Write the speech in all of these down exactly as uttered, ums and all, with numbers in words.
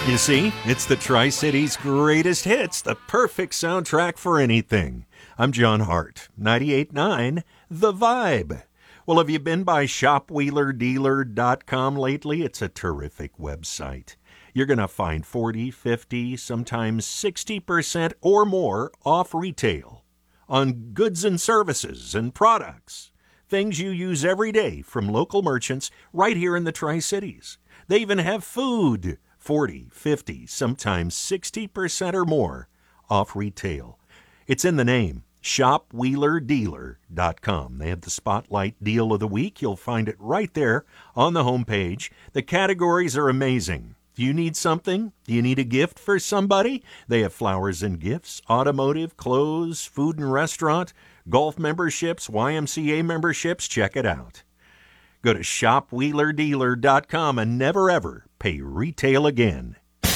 You see, it's the Tri-Cities greatest hits, the perfect soundtrack for anything. I'm John Hart, ninety-eight point nine The Vibe. Well, have you been by shop wheeler dealer dot com lately? It's a terrific website. You're going to find forty, fifty, sometimes sixty percent or more off retail on goods and services and products, things you use every day from local merchants right here in the Tri-Cities. They even have food. forty, fifty, sometimes sixty percent or more off retail. It's in the name, shop wheeler dealer dot com. They have the Spotlight Deal of the Week. You'll find it right there on the homepage. The categories are amazing. Do you need something? Do you need a gift for somebody? They have flowers and gifts, automotive, clothes, food and restaurant, golf memberships, Y M C A memberships. Check it out. Go to shop wheeler dealer dot com and never ever pay retail again.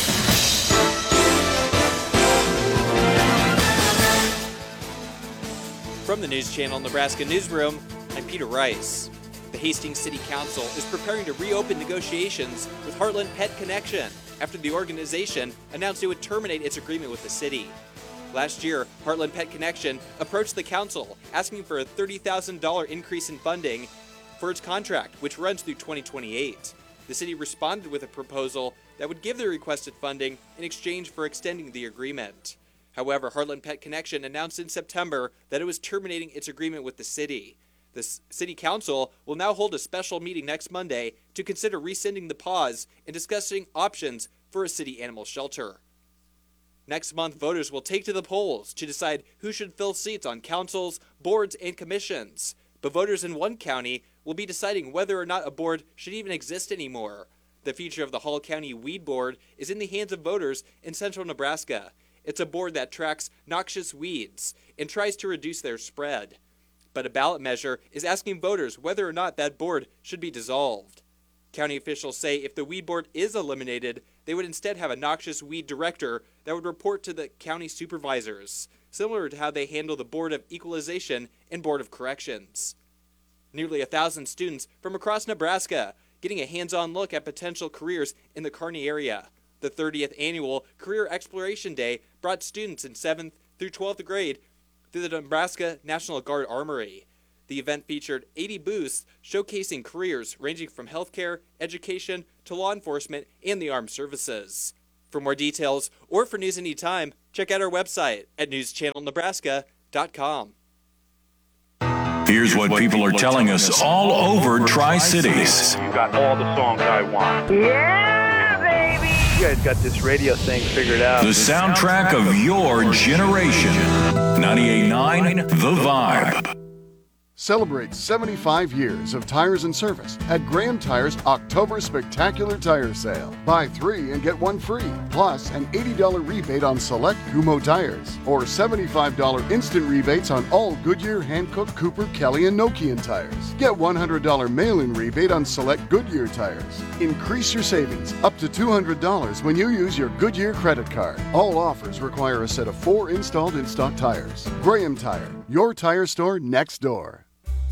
From the News Channel Nebraska Newsroom, I'm Peter Rice. The Hastings City Council is preparing to reopen negotiations with Heartland Pet Connection after the organization announced it would terminate its agreement with the city. Last year, Heartland Pet Connection approached the council asking for a thirty thousand dollars increase in funding for its contract, which runs through twenty twenty-eight. The city responded with a proposal that would give the requested funding in exchange for extending the agreement. However, Heartland Pet Connection announced in September that it was terminating its agreement with the city. The city council will now hold a special meeting next Monday to consider rescinding the pause and discussing options for a city animal shelter. Next month, voters will take to the polls to decide who should fill seats on councils, boards, and commissions. But voters in one county will be deciding whether or not a board should even exist anymore. The future of the Hall County Weed Board is in the hands of voters in central Nebraska. It's a board that tracks noxious weeds and tries to reduce their spread. But a ballot measure is asking voters whether or not that board should be dissolved. County officials say if the weed board is eliminated, they would instead have a noxious weed director that would report to the county supervisors, similar to how they handle the Board of Equalization and Board of Corrections. Nearly a thousand students from across Nebraska getting a hands-on look at potential careers in the Kearney area. The thirtieth annual Career Exploration Day brought students in seventh through twelfth grade through the Nebraska National Guard Armory. The event featured eighty booths showcasing careers ranging from healthcare, education, to law enforcement and the armed services. For more details or for news anytime, check out our website at news channel nebraska dot com. Here's what people are telling us all over Tri-Cities. You got all the songs I want. Yeah, baby! You guys got this radio thing figured out. The soundtrack of your generation. ninety-eight point nine The Vibe. Celebrate seventy-five years of tires and service at Graham Tire's October Spectacular Tire Sale. Buy three and get one free, plus an eighty dollars rebate on select Kumho tires, or seventy-five dollars instant rebates on all Goodyear, Hankook, Cooper, Kelly, and Nokian tires. Get one hundred dollars mail-in rebate on select Goodyear tires. Increase your savings up to two hundred dollars when you use your Goodyear credit card. All offers require a set of four installed in-stock tires. Graham Tire, your tire store next door.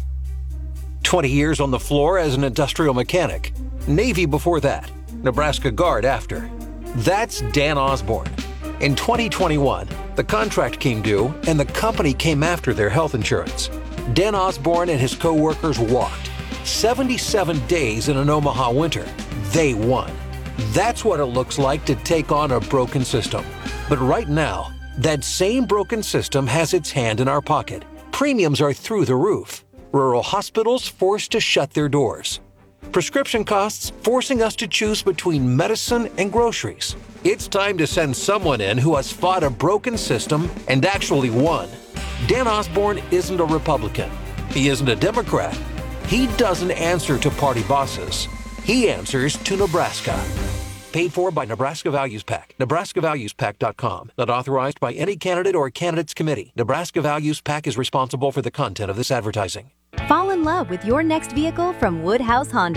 twenty years on the floor as an industrial mechanic. Navy before that. Nebraska Guard after. That's Dan Osborne. In twenty twenty-one, the contract came due and the company came after their health insurance. Dan Osborne and his co-workers walked. seventy-seven days in an Omaha winter. They won. That's what it looks like to take on a broken system. But right now, that same broken system has its hand in our pocket. Premiums are through the roof. Rural hospitals forced to shut their doors. Prescription costs forcing us to choose between medicine and groceries. It's time to send someone in who has fought a broken system and actually won. Dan Osborne isn't a Republican. He isn't a Democrat. He doesn't answer to party bosses. He answers to Nebraska. Paid for by Nebraska Values PAC. Nebraska Values Pac dot com. Not authorized by any candidate or candidates committee. Nebraska Values PAC is responsible for the content of this advertising. Fall in love with your next vehicle from Woodhouse Honda.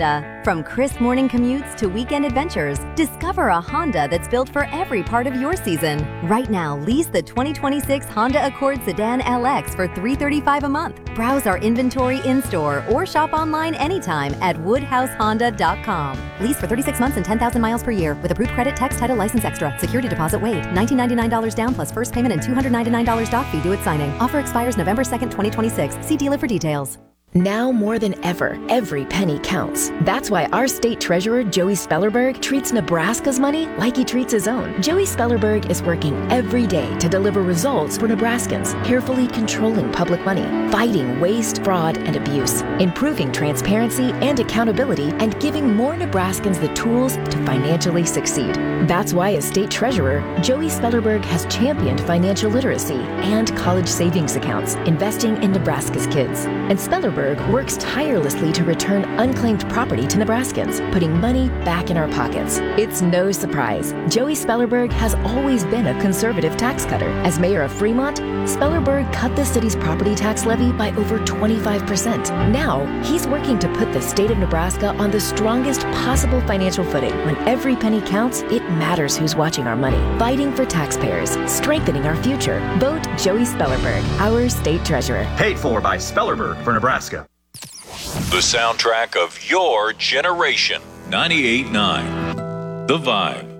From crisp morning commutes to weekend adventures, discover a Honda that's built for every part of your season. Right now, lease the twenty twenty-six Honda Accord Sedan L X for three hundred thirty-five dollars a month. Browse our inventory in-store or shop online anytime at woodhouse honda dot com. Lease for thirty-six months and ten thousand miles per year with approved credit, text, title, license extra. Security deposit waived. one thousand nine hundred ninety-nine dollars down plus first payment and two hundred ninety-nine dollars doc fee due at signing. Offer expires November second, twenty twenty-six. See dealer for details. Now more than ever, every penny counts. That's why our state treasurer, Joey Spellerberg, treats Nebraska's money like he treats his own. Joey Spellerberg is working every day to deliver results for Nebraskans, carefully controlling public money, fighting waste, fraud, and abuse, improving transparency and accountability, and giving more Nebraskans the tools to financially succeed. That's why as state treasurer, Joey Spellerberg has championed financial literacy and college savings accounts, investing in Nebraska's kids. And Spellerberg works tirelessly to return unclaimed property to Nebraskans, putting money back in our pockets. It's no surprise. Joey Spellerberg has always been a conservative tax cutter. As mayor of Fremont, Spellerberg cut the city's property tax levy by over twenty-five percent. Now, he's working to put the state of Nebraska on the strongest possible financial footing. When every penny counts, it matters who's watching our money. Fighting for taxpayers, strengthening our future. Vote Joey Spellerberg, our state treasurer. Paid for by Spellerberg for Nebraska. The soundtrack of your generation. ninety-eight point nine The Vibe.